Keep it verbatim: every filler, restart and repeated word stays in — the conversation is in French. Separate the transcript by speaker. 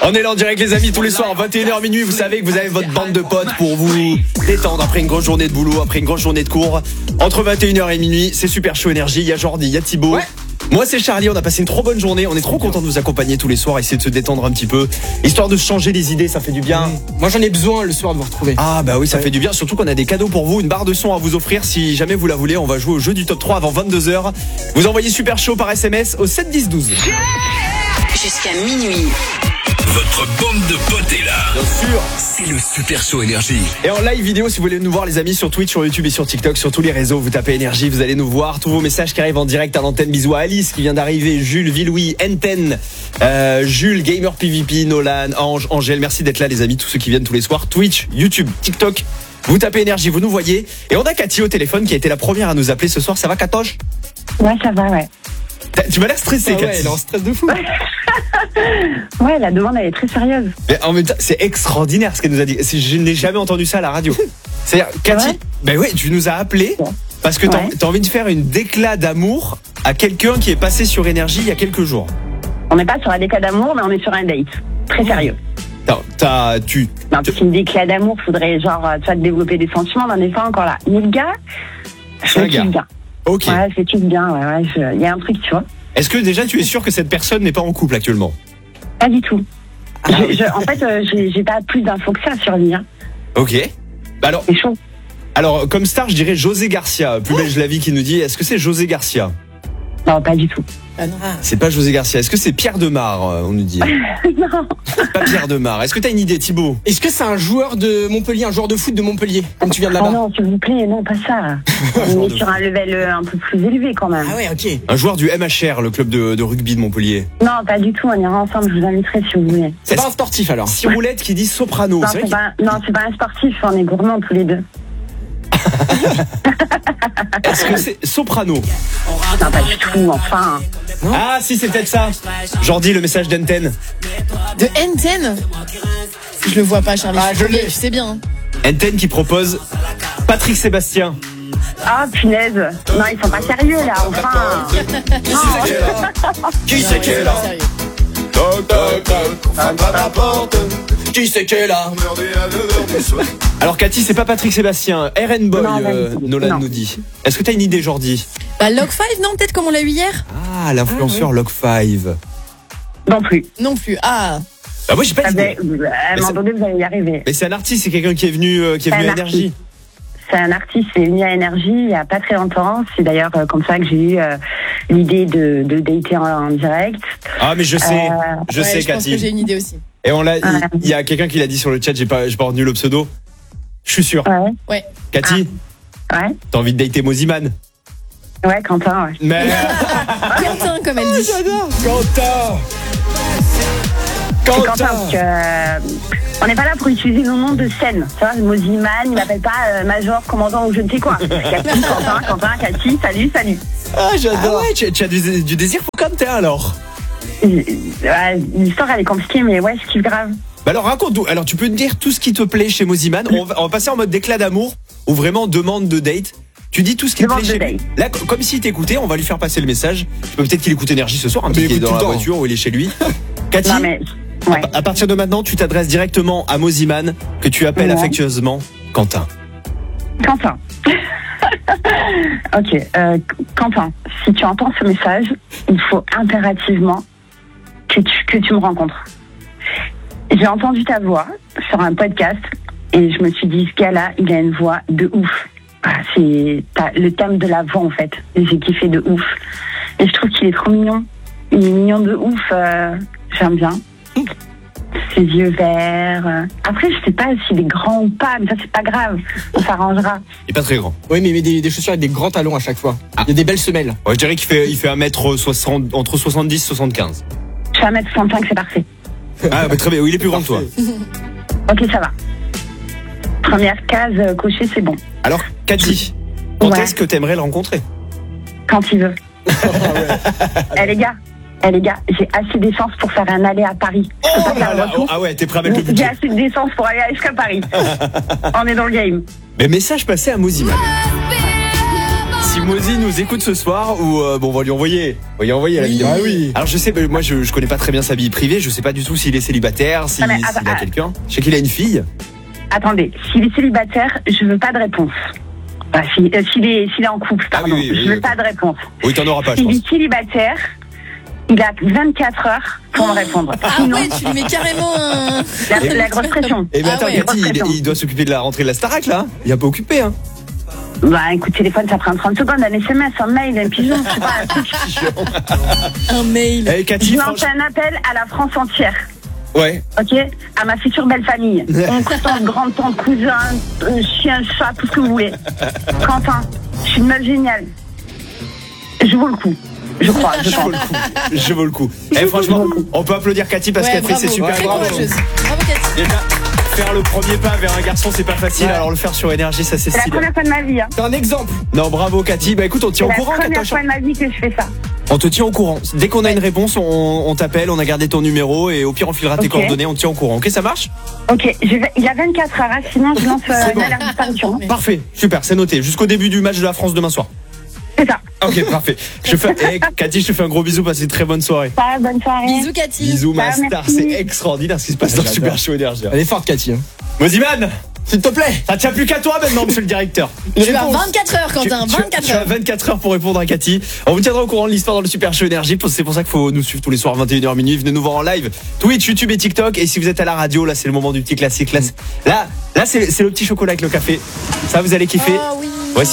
Speaker 1: On est là en direct les amis tous les soirs, vingt et une heures minuit, vous savez que vous avez votre bande de potes pour vous détendre après une grosse journée de boulot, après une grosse journée de cours. Entre vingt et une heures et minuit, c'est Super Chaud Énergie, il y a Jordi, il y a Thibaut. Ouais. Moi c'est Charlie, on a passé une trop bonne journée, on est trop content de vous accompagner tous les soirs, essayer de se détendre un petit peu, histoire de changer les idées, ça fait du bien.
Speaker 2: Mmh. Moi j'en ai besoin le soir de vous retrouver.
Speaker 1: Ah bah oui, ça
Speaker 2: ouais.
Speaker 1: fait du bien, surtout qu'on a des cadeaux pour vous, une barre de son à vous offrir si jamais vous la voulez. On va jouer au jeu du top trois avant vingt-deux heures. Vous envoyez Super Chaud par S M S au sept dix douze.
Speaker 3: Jusqu'à minuit.
Speaker 4: Votre bande de potes est là.
Speaker 1: Bien sûr.
Speaker 4: C'est le Super Chaud Énergie.
Speaker 1: Et en live vidéo, si vous voulez nous voir les amis sur Twitch, sur YouTube et sur TikTok, sur tous les réseaux, vous tapez Énergie, vous allez nous voir. Tous vos messages qui arrivent en direct à l'antenne. Bisous à Alice qui vient d'arriver, Jules, Villouis, Enten, euh, Jules, Gamer P V P, Nolan, Ange, Angèle. Merci d'être là les amis, tous ceux qui viennent tous les soirs. Twitch, YouTube, TikTok. Vous tapez Énergie, vous nous voyez. Et on a Cathy au téléphone qui a été la première à nous appeler ce soir. Ça va Katoche?
Speaker 5: Ouais, ça va, ouais.
Speaker 1: Tu m'as l'air stressée,
Speaker 2: ah
Speaker 1: Cathy.
Speaker 2: Ouais, elle est en stress de fou.
Speaker 5: Ouais, la demande, elle est très sérieuse.
Speaker 1: Mais en même temps, c'est extraordinaire ce qu'elle nous a dit. Je n'ai jamais entendu ça à la radio. C'est-à-dire, Cathy,
Speaker 5: ouais.
Speaker 1: ben ouais, tu nous as appelé parce que t'as,
Speaker 5: ouais.
Speaker 1: t'as envie de faire une déclat d'amour à quelqu'un qui est passé sur Énergie il y a quelques jours.
Speaker 5: On n'est pas sur un déclat d'amour, mais on est sur un date. Très sérieux.
Speaker 1: Non, t'as, tu.
Speaker 5: Non, parce qu'une déclat d'amour, faudrait genre, tu vois, développer des sentiments, on n'en est pas encore là. Mais le gars, je le kiffe bien.
Speaker 1: Ok.
Speaker 5: Ouais, je le kiffe bien, ouais, ouais. Il y a un truc, tu vois.
Speaker 1: Est-ce que déjà tu es sûr que cette personne n'est pas en couple actuellement?
Speaker 5: Pas du tout.
Speaker 1: Ah,
Speaker 5: je, je, en fait, euh, j'ai, j'ai pas plus d'infos que ça sur lui. Hein.
Speaker 1: Ok. Bah alors,
Speaker 5: c'est chaud.
Speaker 1: Alors, comme star, je dirais José Garcia. Plus belge la vie qui nous dit, est-ce que c'est José Garcia?
Speaker 5: Non, pas du tout.
Speaker 2: Ah non.
Speaker 1: C'est pas José Garcia. Est-ce que c'est Pierre Demar, on nous dit?
Speaker 5: Non.
Speaker 1: C'est pas Pierre Demar. Est-ce que t'as une idée, Thibaut?
Speaker 2: Est-ce que c'est un joueur de Montpellier, un joueur de foot de Montpellier, comme tu viens de là-bas?
Speaker 5: Oh non, s'il vous plaît, non, pas ça. On est sur un level un peu plus élevé quand même.
Speaker 2: Ah ouais, ok.
Speaker 1: Un joueur du M H R, le club de, de rugby de Montpellier.
Speaker 5: Non, pas du tout, on ira ensemble, je vous inviterai si vous voulez.
Speaker 2: C'est pas un sportif alors?
Speaker 1: Si Roulette qui dit soprano.
Speaker 5: Non,
Speaker 1: c'est,
Speaker 5: c'est pas, non, c'est pas un sportif, on est gourmands tous les deux.
Speaker 1: Est-ce que c'est soprano?
Speaker 5: Non, pas du tout, enfin.
Speaker 1: Non. Ah si, c'est peut-être ça. Jordi, le message d'Enten.
Speaker 6: De Enten? Je le vois pas, Charlie.
Speaker 2: Ah, je l'ai.
Speaker 6: Tu sais bien.
Speaker 1: Enten qui propose Patrick Sébastien.
Speaker 5: Ah, punaise. Non, ils sont pas sérieux là, enfin. Non.
Speaker 1: Qui c'est qui est là?
Speaker 6: Sérieux.
Speaker 4: Toc toc toc, on frappe à la porte.
Speaker 2: Qui c'est qui est là?
Speaker 1: Alors Cathy, c'est pas Patrick Sébastien, R N Boy,
Speaker 5: Non,
Speaker 1: euh, Nolan
Speaker 5: non.
Speaker 1: nous dit. Est-ce que t'as une idée, Jordi?
Speaker 6: Bah, Log five, non, peut-être comme on l'a eu hier?
Speaker 1: Ah, l'influenceur
Speaker 2: Ah, ouais.
Speaker 1: Log five.
Speaker 5: Non plus.
Speaker 6: Non plus. Ah.
Speaker 1: Bah moi j'ai pas
Speaker 5: Ah
Speaker 1: d'idée.
Speaker 5: ben, à un moment donné, vous allez y arriver.
Speaker 1: Mais c'est un artiste, c'est quelqu'un qui est venu, euh, qui est
Speaker 5: C'est
Speaker 1: venu à
Speaker 5: un
Speaker 1: Énergie.
Speaker 5: artiste. C'est un artiste, c'est venu à Énergie il y a pas très longtemps. C'est d'ailleurs euh, comme ça que j'ai eu euh, l'idée de, de dater en, en direct.
Speaker 1: Ah mais je sais,
Speaker 5: Euh,
Speaker 1: je
Speaker 6: Ouais,
Speaker 1: sais
Speaker 6: je pense que j'ai
Speaker 1: Cathy.
Speaker 6: une idée aussi.
Speaker 1: Et on l'a, il
Speaker 5: Ouais.
Speaker 1: il y a quelqu'un qui l'a dit sur le chat, j'ai pas, j'ai pas retenu le pseudo. Je suis sûr.
Speaker 5: Ouais,
Speaker 6: Ouais.
Speaker 1: Cathy,
Speaker 5: ouais,
Speaker 1: t'as envie de dater Moziman?
Speaker 5: ouais, Quentin, ouais.
Speaker 1: Mais
Speaker 6: Quentin, comme elle dit.
Speaker 1: j'adore. Quentin.
Speaker 5: C'est Quentin,
Speaker 1: Quentin.
Speaker 5: parce que euh, on n'est pas là pour utiliser nos noms de scène. Tu vois, Moziman, il m'appelle pas euh, Major, commandant ou je ne sais quoi. Cathy, Quentin, Quentin, Cathy, salut, salut.
Speaker 1: Ah j'adore. Ah ouais, tu, tu as du, du désir pour Quentin alors?
Speaker 5: Euh, ouais, L'histoire elle est compliquée, mais ouais, je kiffe grave.
Speaker 1: Bah alors raconte-nous. Alors tu peux nous dire tout ce qui te plaît chez Moziman. On va, on va passer en mode déclat d'amour ou vraiment demande de date. Tu dis tout ce qui te
Speaker 5: Demande
Speaker 1: plaît
Speaker 5: de
Speaker 1: chez lui.
Speaker 5: date.
Speaker 1: Là, co- comme s'il t'écoutait, on va lui faire passer le message. Peut-être qu'il écoute Énergie ce soir, un
Speaker 2: Mais
Speaker 1: petit qui est
Speaker 2: écoute
Speaker 1: dans
Speaker 2: tout
Speaker 1: la
Speaker 2: le temps.
Speaker 1: voiture ou il est chez lui. Cathy,
Speaker 5: Non mais, ouais.
Speaker 1: à partir de maintenant, tu t'adresses directement à Moziman, que tu appelles
Speaker 5: Ouais.
Speaker 1: affectueusement Quentin.
Speaker 5: Quentin. Ok, euh, Quentin, si tu entends ce message, il faut impérativement que tu, que tu me rencontres. J'ai entendu ta voix sur un podcast et je me suis dit, ce gars-là, il a une voix de ouf. Ah, c'est t'as le thème de la voix en fait. Et j'ai kiffé de ouf. Et je trouve qu'il est trop mignon. Il est mignon de ouf. euh, J'aime bien. Ses yeux verts. euh. Après, je sais pas s'il est grand ou pas, mais ça c'est pas grave. On s'arrangera.
Speaker 1: Il est pas très grand.
Speaker 2: Oui, mais, mais des, des chaussures avec des grands talons à chaque fois.
Speaker 1: Ah.
Speaker 2: Il y a des belles semelles.
Speaker 1: Ouais, je dirais qu'il fait, il fait un mètre soixante, entre soixante-dix et soixante-quinze.
Speaker 5: Je suis à un mètre soixante-cinq, c'est parfait.
Speaker 1: Ah, bah, très bien. Oui, il est plus grand que toi.
Speaker 5: Ok, ça va. Première case euh, cochée, c'est bon.
Speaker 1: Alors, Cathy, quand
Speaker 5: Ouais.
Speaker 1: est-ce que t'aimerais le rencontrer?
Speaker 5: Quand il veut. Eh les gars, eh les gars, j'ai assez d'essence pour faire un aller à Paris. Je peux
Speaker 1: Oh
Speaker 5: pas
Speaker 1: là
Speaker 5: faire
Speaker 1: là,
Speaker 5: le retour.
Speaker 1: ah ouais, t'es prêt à mettre le
Speaker 5: J'ai
Speaker 1: budget.
Speaker 5: assez d'essence pour aller jusqu'à Paris. On est dans le game.
Speaker 1: Mais message passé à Moziman. Si Mozi nous écoute ce soir ou euh, bon, on va lui envoyer. On va lui envoyer la vidéo.
Speaker 2: Ah oui.
Speaker 1: Alors je sais, bah, moi je, je connais pas très bien sa vie privée. Je sais pas du tout s'il est célibataire, s'il
Speaker 5: Ah, mais,
Speaker 1: s'il
Speaker 5: ah,
Speaker 1: a
Speaker 5: ah.
Speaker 1: quelqu'un. Je sais qu'il a une fille.
Speaker 5: Attendez, s'il est célibataire, je veux pas de réponse. Enfin, si- euh, s'il est, s'il est en couple, pardon,
Speaker 1: oui, oui, oui,
Speaker 5: je veux
Speaker 1: oui.
Speaker 5: pas de réponse.
Speaker 1: Oui, t'en auras pas, je
Speaker 5: S'il
Speaker 1: pense.
Speaker 5: est célibataire, il a vingt-quatre heures pour me répondre.
Speaker 6: Ah
Speaker 5: Sinon,
Speaker 6: ouais, tu lui mets carrément un...
Speaker 5: la, la grosse pression.
Speaker 1: Eh ben
Speaker 6: Ah
Speaker 1: attends,
Speaker 6: ouais.
Speaker 1: Cathy, il,
Speaker 5: Grosse
Speaker 1: il doit s'occuper de la rentrée de la Starac là. Il est un peu occupé, hein.
Speaker 5: Bah, écoute, téléphone, ça prend trente secondes, un S M S, un mail, un pigeon, je sais pas, un truc.
Speaker 6: un mail.
Speaker 1: Eh Cathy,
Speaker 5: Je lance
Speaker 1: franchement.
Speaker 5: un appel à la France entière.
Speaker 1: Ouais.
Speaker 5: Ok, à ma future belle famille. Oncle, tante, grande tante, cousin, euh, chien, chat, tout ce que vous voulez. Quentin, je suis une meuf géniale. Je vaux le coup. Je crois, je
Speaker 1: Je
Speaker 5: pense.
Speaker 1: vaux le coup. Je vaux le coup. Eh franchement, on peut applaudir Cathy parce
Speaker 6: Ouais,
Speaker 1: qu'elle fait
Speaker 6: bravo.
Speaker 1: ses super
Speaker 6: Très
Speaker 1: bravo.
Speaker 6: courageuse. Bravo, Cathy.
Speaker 1: Déjà, faire le premier pas vers un garçon, c'est pas facile.
Speaker 2: Ouais.
Speaker 1: Alors le faire sur énergie, ça c'est
Speaker 5: C'est la
Speaker 1: stylé.
Speaker 5: première fois de ma vie. Hein.
Speaker 2: C'est un exemple.
Speaker 1: Non, bravo Cathy. Bah écoute, on te tient
Speaker 5: C'est
Speaker 1: au
Speaker 5: la
Speaker 1: courant.
Speaker 5: première
Speaker 1: Katoche.
Speaker 5: fois de ma vie que je fais ça.
Speaker 1: On te tient au courant. Dès qu'on a une réponse, on, on t'appelle, on a gardé ton numéro et au pire on filera tes
Speaker 5: Ok.
Speaker 1: coordonnées, on te tient au courant. Ok, ça marche?
Speaker 5: Ok, je vais- il y a vingt-quatre heures, hein, sinon je lance euh,
Speaker 1: C'est
Speaker 5: une
Speaker 1: bon.
Speaker 5: alerte disparition.
Speaker 1: Parfait, super, c'est noté. Jusqu'au début du match de la France demain soir.
Speaker 5: C'est ça.
Speaker 1: Ok, parfait. Je te fais, eh, Cathy, je te fais un gros bisou, passe une très bonne soirée.
Speaker 5: Ça, bonne soirée.
Speaker 6: Bisous, Cathy.
Speaker 1: Bisous, ma
Speaker 5: Ah,
Speaker 1: star,
Speaker 5: merci.
Speaker 1: c'est extraordinaire ce qui se passe dans le
Speaker 2: J'adore.
Speaker 1: Super Show Énergie.
Speaker 2: Elle est forte, Cathy. Hein.
Speaker 1: Moziman,
Speaker 2: S'il te plaît.
Speaker 1: ça tient plus qu'à toi maintenant, monsieur le directeur.
Speaker 6: Tu as vingt-quatre heures,
Speaker 1: Tu,
Speaker 6: Quentin.
Speaker 1: tu-
Speaker 6: vingt-quatre
Speaker 1: tu as
Speaker 6: heures.
Speaker 1: vingt-quatre heures pour répondre à Cathy. On vous tiendra au courant de l'histoire dans le Super Show Énergie. C'est pour ça qu'il faut nous suivre tous les soirs vingt et une heures minuit. Venez nous voir en live. Twitch, YouTube et TikTok. Et si vous êtes à la radio, là c'est le moment du petit classique. Là, c'est- là, là c'est c'est le petit chocolat avec le café. Ça vous allez kiffer.
Speaker 6: Ah oui.
Speaker 1: Voici